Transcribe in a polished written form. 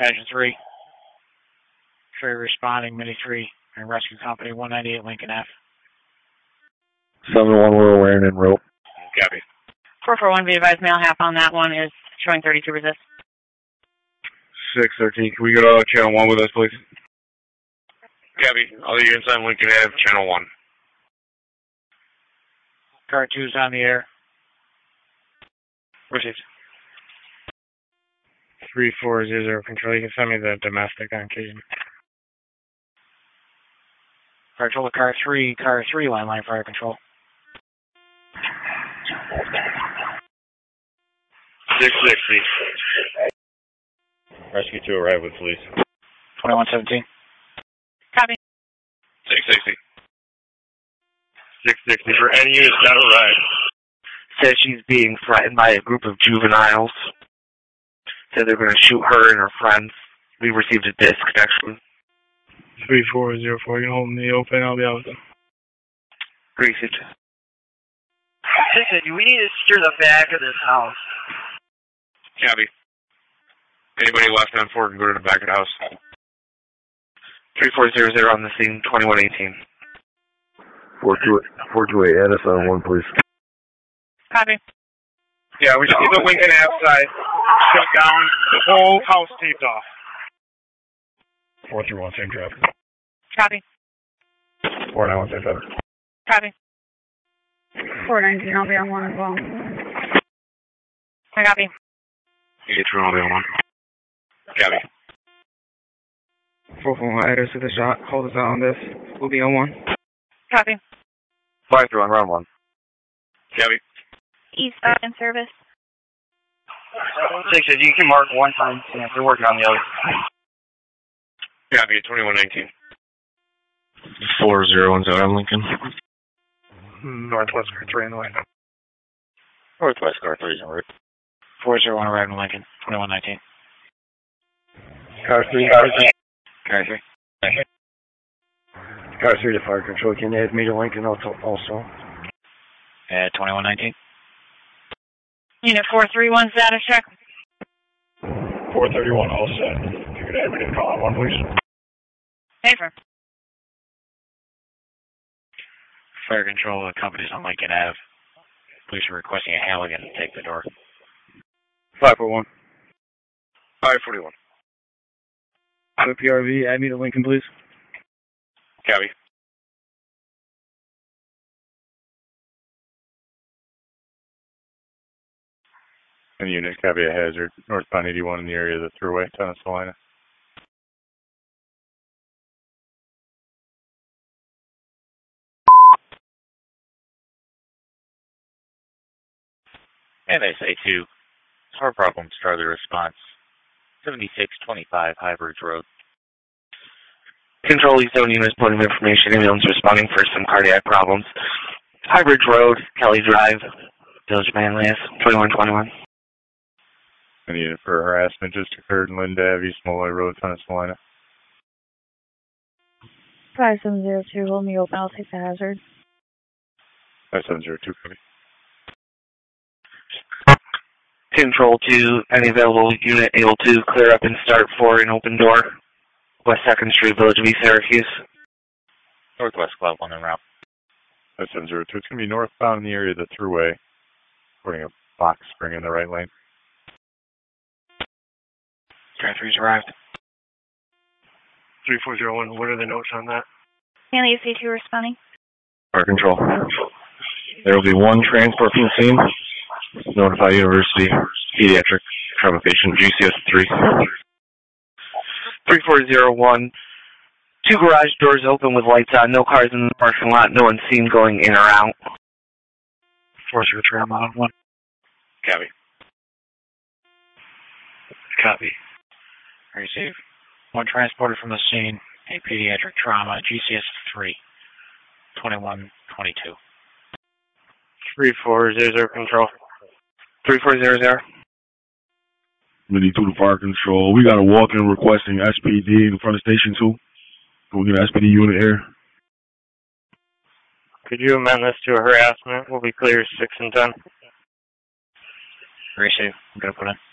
Engine 3. 3 responding, Mini 3, and Rescue Company 198 Lincoln F. 7-1, we're wearing in rope. Copy. 441, be advised, mail half on that one is showing 32 resist. 613, can we go to channel 1 with us, please? Copy. All the units on Lincoln Ave, channel 1. Car 2's on the air. Received. 3400 control. You can send me the domestic on occasion. Fire control to car 3, line fire control. 660. Rescue 2 arrive with police. 2117. Copy. 660. 660 for any units that arrive. Says she's being threatened by a group of juveniles. Said they're going to shoot her and her friends. We received a disc connection. 3404, you can hold me open, I'll be out with them. Received. Listen, we need to secure the back of this house. Copy. Anybody left on 4 can go to the back of the house. 3400 on the scene, 2118. 428, add us on 1, please. Copy. Yeah, we see the Lincoln Ave side shut down, the whole house taped off. 431, same traffic. Copy. 491, same traffic. Copy. 419, I'll be on 1 as well. I copy. 83, I'll be on 1. Copy. 441, add us to the shot. Hold us out on this. We'll be on 1. Copy. 5-3 on round 1. Copy. Eastbound in service. 6, you can mark 1 time. Yeah, we're working on the other. Copy, 2119. 4010 on Lincoln. Northwest car 3 in the way. Northwest car 3 on route. 401 arrived in Lincoln, 2119. Car 3. Car 3. Car 3 to fire control, can you add me to Lincoln also? 2119. Unit 431, status check. 431, all set. If you could add me to call on 1, please. Paper. Fire control, the company's on Lincoln Ave. Police are requesting a Halligan to take the door. 541. 541. The PRV, add me to Lincoln, please. Copy. And unit, copy a hazard. Northbound 81 in the area of the thruway, Tennis Salina. And SA2. Car problems, Charlie response. 7625 High Bridge Road. Control East Zone units, point of information. Ambulance responding for some cardiac problems. High Bridge Road, Kelly Drive, Village Manlius, 2121. And unit for harassment just occurred in Linda Ave, East Molloy Road, Tennis Salina. 5702, hold me open, I'll take the hazard. 5702, copy. Control to any available unit able to clear up and start for an open door. West 2nd Street, Village of East Syracuse. Northwest Club 1 en route. 5702, it's going to be northbound in the area of the thruway. Putting a box spring in the right lane. Car 3's arrived. 3401, what are the notes on that? Hanley AC2 responding. Fire control. There will be 1 transport from the scene. Notify University Pediatric Trauma Patient GCS 3. 3401. 2 garage doors open with lights on. No cars in the parking lot. No one seen going in or out. 403, I'm on 1. Copy. Copy. Receive. 1 transported from the scene. A pediatric trauma. GCS 3. 2122. 3400 control. 3400. Mini 2 to fire control. We got a walk-in requesting SPD in front of Station 2. Can we get an SPD unit here? Could you amend this to a harassment? We'll be clear 6 and 10. Receive. I'm going to put in.